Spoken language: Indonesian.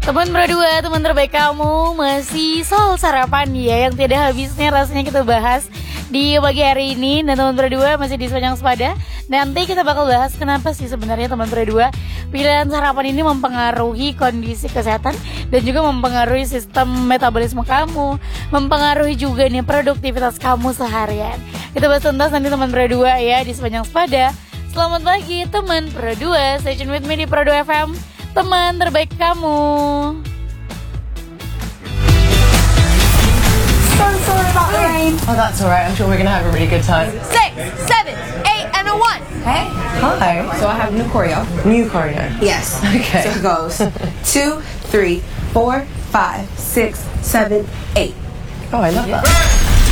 Teman berdua, teman terbaik kamu, masih soal sarapan ya yang tidak habisnya rasanya kita bahas di pagi hari ini. Dan teman berdua masih di Sepanjang Sepada. Nanti kita bakal bahas kenapa sih sebenarnya teman berdua pilihan sarapan ini mempengaruhi kondisi kesehatan dan juga mempengaruhi sistem metabolisme kamu, mempengaruhi juga nih produktivitas kamu seharian. Kita bahas tuntas nanti teman berdua ya di Sepanjang Sepada. Selamat pagi teman berdua, stay tune with me di Pro 2 FM, teman terbaik kamu. Sorry about the rain. Oh, that's all right. I'm sure we're going to have a really good time. 6, 7, 8, and a 1. Okay? Hi. So I have new choreo. New choreo. Yes. Okay. So it goes 2, 3, 4, 5, 6, 7, 8. Oh, I love that.